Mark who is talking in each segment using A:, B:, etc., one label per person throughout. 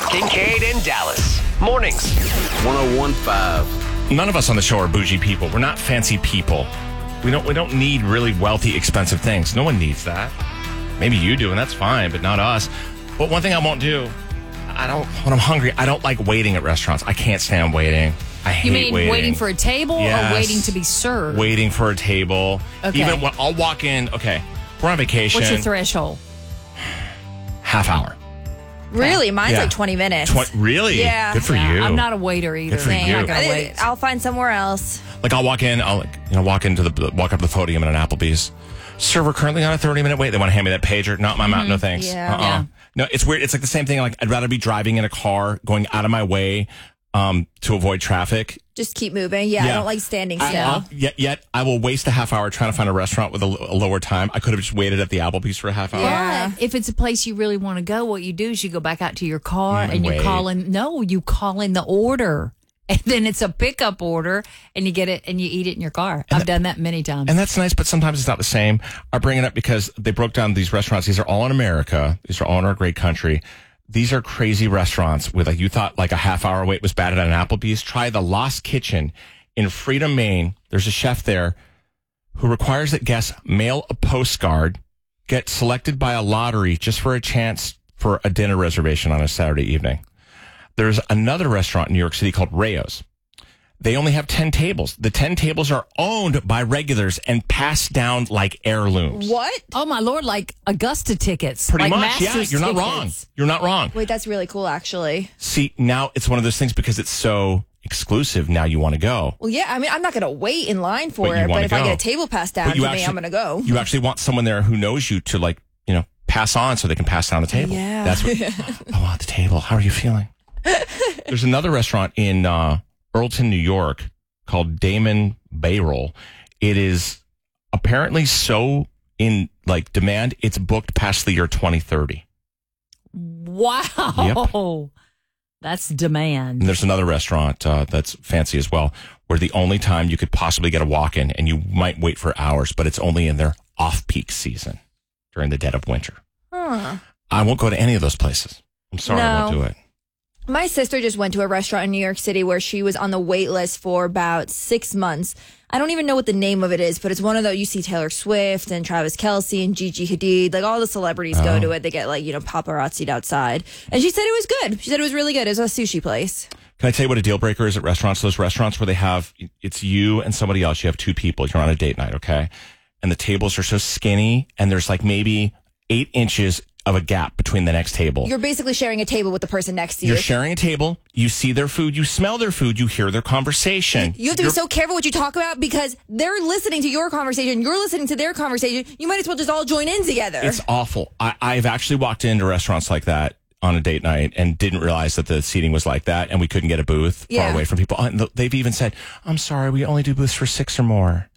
A: Kincaid and Dallas. Mornings.
B: 101.5.
C: None of us on the show are bougie people. We're not fancy people. We don't need really wealthy, expensive things. No one needs that. Maybe you do, and that's fine, but not us. But one thing I won't do, when I'm hungry, I don't like waiting at restaurants. I can't stand waiting. I hate waiting.
D: You mean waiting for a table
C: Yes.
D: or waiting to be served?
C: Waiting for a table.
D: Okay.
C: Even when I'll walk in, okay, we're on vacation.
D: What's your threshold?
C: Half hour.
E: Really? Mine's
C: Yeah.
E: like 20 minutes.
C: Really?
E: Yeah.
C: Good for
D: Yeah,
C: you.
D: I'm not a waiter either.
C: Good for
D: I'm
C: you.
D: not gonna wait.
E: I'll find somewhere else.
C: Like I'll walk in, walk up to the podium at an Applebee's. Server currently on a 30-minute wait. They want to hand me that pager. Not my mouth. No thanks.
E: Yeah.
D: Yeah.
C: No, it's weird. It's like the same thing. Like I'd rather be driving in a car, going out of my way to avoid traffic.
E: Just keep moving. Yeah, I don't like standing still.
C: Yet I will waste a half hour trying to find a restaurant with a lower time. I could have just waited at the Applebee's for a half hour.
E: Yeah.
D: But if it's a place you really want to go, what you do is you go back out to your car and you
C: wait.
D: call in. No, you call in the order. And then it's a pickup order and you get it and you eat it in your car. I've done that many times.
C: And that's nice, but sometimes it's not the same. I bring it up because they broke down these restaurants. These are all in America. These are all in our great country. These are crazy restaurants with you thought like a half hour wait was bad at an Applebee's. Try the Lost Kitchen in Freedom, Maine. There's a chef there who requires that guests mail a postcard, get selected by a lottery just for a chance for a dinner reservation on a Saturday evening. There's another restaurant in New York City called Rayo's. They only have 10 tables. The 10 tables are owned by regulars and passed down like heirlooms.
E: What?
D: Oh, my Lord, like Augusta tickets.
C: Pretty
D: like
C: much, yeah.
D: Masters
C: You're not
D: tickets.
C: wrong. You're not wrong.
E: Wait, that's really cool, actually.
C: See, now it's one of those things because it's so exclusive. Now you want to go.
E: Well, yeah, I mean, I'm not going to wait in line for
C: But you
E: it,
C: wanna
E: but if I
C: go.
E: get a table passed down
C: But
E: to
C: you
E: me,
C: actually-
E: I'm going to go.
C: You actually want someone there who knows you to pass on so they can pass down the table.
E: Yeah.
C: That's what, I want the table. How are you feeling? There's another restaurant in Earlton, New York called Damon Bayroll. It is apparently so in demand, it's booked past the year 2030.
D: Wow. That's demand.
C: And there's another restaurant that's fancy as well, where the only time you could possibly get a walk-in, and you might wait for hours, but it's only in their off-peak season during the dead of winter.
E: Huh.
C: I won't go to any of those places. I'm sorry, I won't
E: No.
C: do it.
E: My sister just went to a restaurant in New York City where she was on the wait list for about 6 months. I don't even know what the name of it is, but it's one of those, you see Taylor Swift and Travis Kelce and Gigi Hadid, like all the celebrities go to it. They get paparazzi'd outside. And she said it was good. She said it was really good. It was a sushi place.
C: Can I tell you what a deal breaker is at restaurants? Those restaurants where it's you and somebody else. You have two people. You're on a date night, okay? And the tables are so skinny, and there's maybe 8 inches of a gap between the next table.
E: You're basically sharing a table with the person next to you.
C: You're sharing a table. You see their food. You smell their food. You hear their conversation.
E: You have to be so careful what you talk about because they're listening to your conversation. You're listening to their conversation. You might as well just all join in together.
C: It's awful. I've actually walked into restaurants like that on a date night and didn't realize that the seating was like that, and we couldn't get a booth far away from people. And they've even said, "I'm sorry, we only do booths for 6 or more."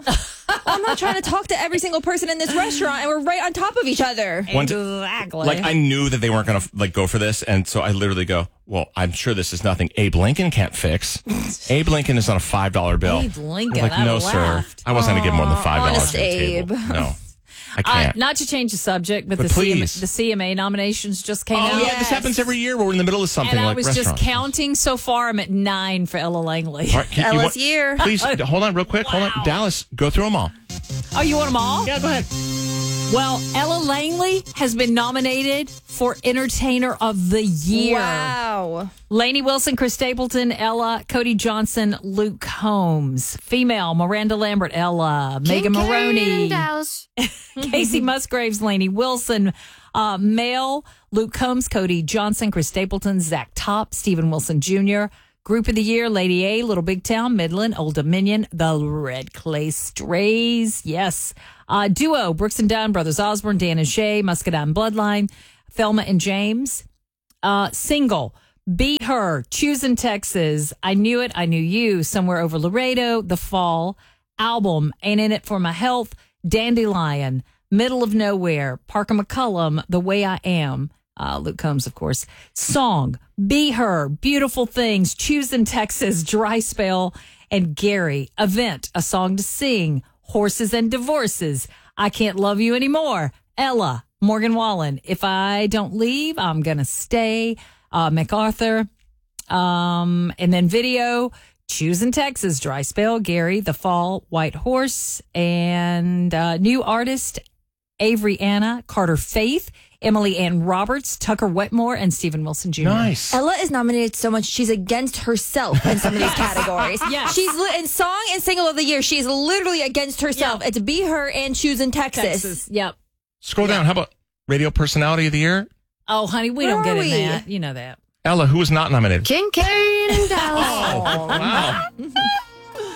E: I'm not trying to talk to every single person in this restaurant, and we're right on top of each other.
D: Exactly.
C: I knew that they weren't going to go for this, and so I literally go, "Well, I'm sure this is nothing Abe Lincoln can't fix." Abe Lincoln is on a $5 bill.
D: Abe Lincoln,
C: I'm like,
D: I
C: no, sir.
D: laughed.
C: I wasn't going to give more than $5
E: honest
C: for the table.
E: Abe.
C: No, I can't.
D: Not to change the subject, but,
C: But
D: the
C: please.
D: CMA nominations just came
C: Oh
D: out.
C: yeah, this happens every year. We're in the middle of something
D: And I
C: like
D: was
C: restaurants.
D: just counting. So far, I'm at 9 for Ella Langley.
C: All right, you
E: Ella's
C: want-
E: year.
C: Please hold on, real quick. Hold on, Dallas. Go through them all.
D: Oh, you want them all?
C: Yeah, go ahead.
D: Well, Ella Langley has been nominated for Entertainer of the Year.
E: Wow.
D: Lainey Wilson, Chris Stapleton, Ella, Cody Johnson, Luke Combs. Female, Miranda Lambert, Ella, Megan Maroney, Casey Musgraves, Lainey Wilson. Male, Luke Combs, Cody Johnson, Chris Stapleton, Zach Top, Stephen Wilson Jr. Group of the Year, Lady A, Little Big Town, Midland, Old Dominion, The Red Clay Strays. Yes. Duo, Brooks and Dunn, Brothers Osborne, Dan and Shay, Muscadine Bloodline, Thelma and James. Single, Be Her, Choosing Texas, I Knew It, I Knew You, Somewhere Over Laredo, The Fall. Album, Ain't In It For My Health, Dandelion, Middle of Nowhere, Parker McCullum, The Way I Am. Luke Combs, of course. Song, Be Her, Beautiful Things, Choosing Texas, Dry Spell, and Gary. Event, A Song to Sing, Horses and Divorces, I Can't Love You Anymore. Ella, Morgan Wallen, If I Don't Leave, I'm Gonna Stay. MacArthur. And then video, Choosing Texas, Dry Spell, Gary, The Fall, White Horse, and new artist, Avery Anna, Carter Faith, Emily Ann Roberts, Tucker Wetmore, and Stephen Wilson Jr.
C: Nice.
E: Ella is nominated so much, she's against herself in some of these categories.
D: Yes.
E: She's in Song and Single of the Year, she's literally against herself.
D: Yeah.
E: It's Be Her and Choosing Texas.
D: Yep.
C: Scroll down. How about Radio Personality of the Year?
D: Oh, honey, we
E: Where
D: don't get
E: are
D: in
E: we?
D: that. You know that.
C: Ella, who was not nominated?
E: Kincaid and Dallas.
C: Wow.